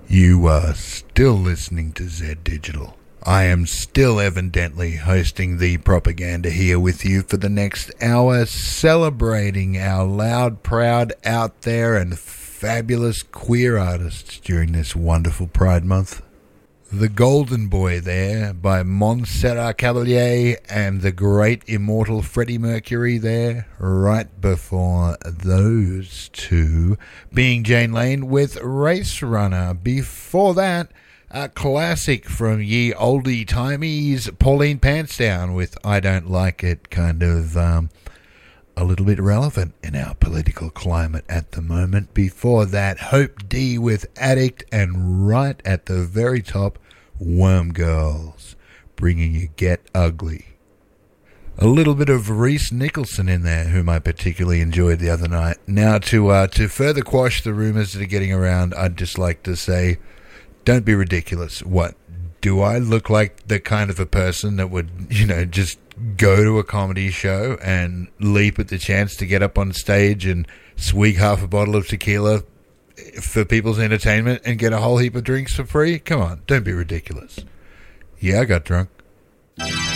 You are still listening to Z Digital. I am still evidently hosting the propaganda here with you for the next hour, celebrating our loud, proud, out there and fabulous queer artists during this wonderful Pride Month. The Golden Boy there by Montserrat Caballé and the great immortal Freddie Mercury there right before those two being Jane Lane with Race Runner. Before that, a classic from ye oldie timies, Pauline Pantsdown with I Don't Like It, kind of a little bit relevant in our political climate at the moment. Before that, Hope D with Addict, and right at the very top, Worm Girls, bringing you Get Ugly. A little bit of Reese Nicholson in there, whom I particularly enjoyed the other night. Now, to further quash the rumours that are getting around, I'd just like to say, don't be ridiculous. What, do I look like the kind of a person that would, just go to a comedy show and leap at the chance to get up on stage and swig half a bottle of tequila for people's entertainment and get a whole heap of drinks for free? Come on, don't be ridiculous. Yeah, I got drunk.